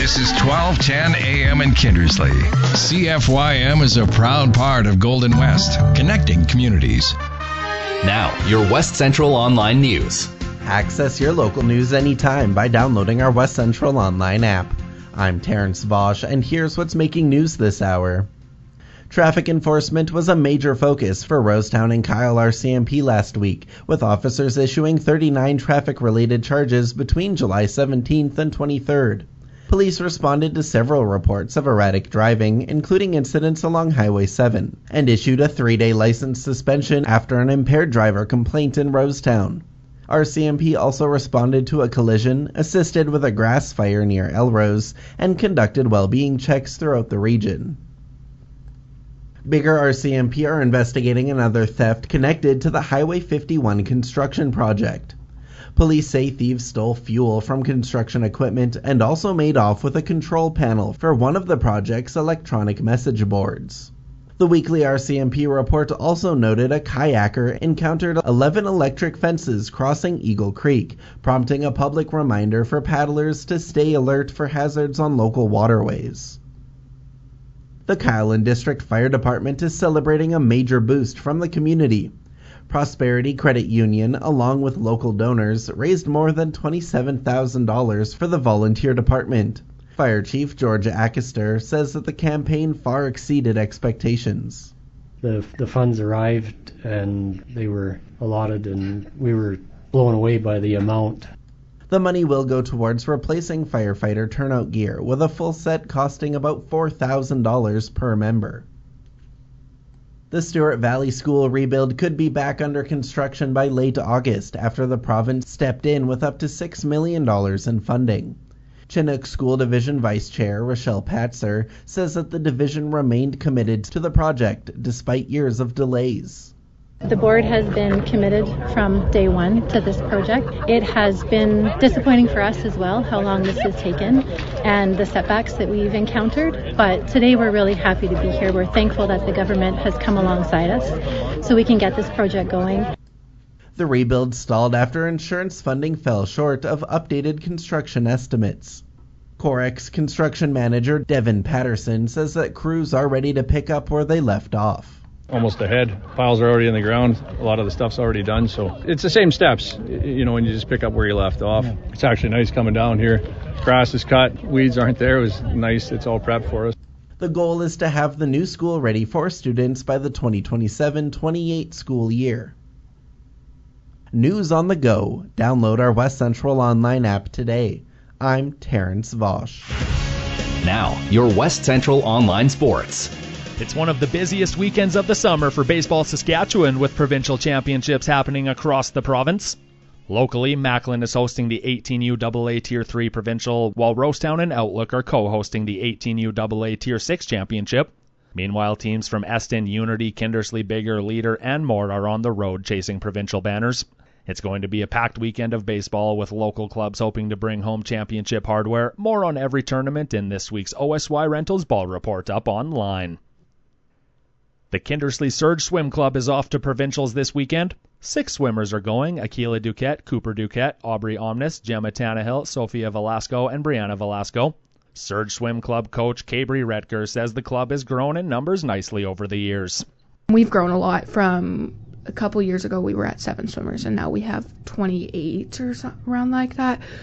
This is 1210 AM in Kindersley. CFYM is a proud part of Golden West, connecting communities. Now, your West Central Online News. Access your local news anytime by downloading our West Central Online app. I'm Terrence Vosch, and here's what's making news this hour. Traffic enforcement was a major focus for Rosetown and Kyle RCMP last week, with officers issuing 39 traffic-related charges between July 17th and 23rd. Police responded to several reports of erratic driving, including incidents along Highway 7, and issued a 3-day license suspension after an impaired driver complaint in Rosetown. RCMP also responded to a collision, assisted with a grass fire near Elrose, and conducted well-being checks throughout the region. Bigger RCMP are investigating another theft connected to the Highway 51 construction project. Police say thieves stole fuel from construction equipment and also made off with a control panel for one of the project's electronic message boards. The weekly RCMP report also noted a kayaker encountered 11 electric fences crossing Eagle Creek, prompting a public reminder for paddlers to stay alert for hazards on local waterways. The Kylan District Fire Department is celebrating a major boost from the community. Prosperity Credit Union, along with local donors, raised more than $27,000 for the volunteer department. Fire Chief George Ackister says that the campaign far exceeded expectations. The funds arrived and they were allotted, and we were blown away by the amount. The money will go towards replacing firefighter turnout gear, with a full set costing about $4,000 per member. The Stewart Valley School rebuild could be back under construction by late August after the province stepped in with up to $6 million in funding. Chinook School Division Vice Chair Rochelle Patzer says that the division remained committed to the project despite years of delays. The board has been committed from day one to this project. It has been disappointing for us as well, how long this has taken and the setbacks that we've encountered. But today we're really happy to be here. We're thankful that the government has come alongside us so we can get this project going. The rebuild stalled after insurance funding fell short of updated construction estimates. Corex construction manager Devin Patterson says that crews are ready to pick up where they left off. Almost ahead. Piles are already in the ground. A lot of the stuff's already done, so it's the same steps, when you just pick up where you left off. Yeah. It's actually nice coming down here. Grass is cut, weeds aren't there. It was nice. It's all prepped for us. The goal is to have the new school ready for students by the 2027-28 school year. News on the go. Download our West Central Online app today. I'm Terrence Vosch. Now, your West Central Online Sports. It's one of the busiest weekends of the summer for Baseball Saskatchewan, with provincial championships happening across the province. Locally, Macklin is hosting the 18U AA Tier 3 Provincial, while Rosetown and Outlook are co-hosting the 18U AA Tier 6 Championship. Meanwhile, teams from Eston, Unity, Kindersley, Bigger, Leader, and more are on the road chasing provincial banners. It's going to be a packed weekend of baseball, with local clubs hoping to bring home championship hardware. More on every tournament in this week's OSY Rentals Ball Report up online. The Kindersley Surge Swim Club is off to provincials this weekend. 6 swimmers are going: Akila Duquette, Cooper Duquette, Aubrey Omnis, Gemma Tannehill, Sophia Velasco, and Brianna Velasco. Surge Swim Club coach Cabri Retker says the club has grown in numbers nicely over the years. We've grown a lot. From a couple years ago we were at 7 swimmers, and now we have 28 or so, around like that.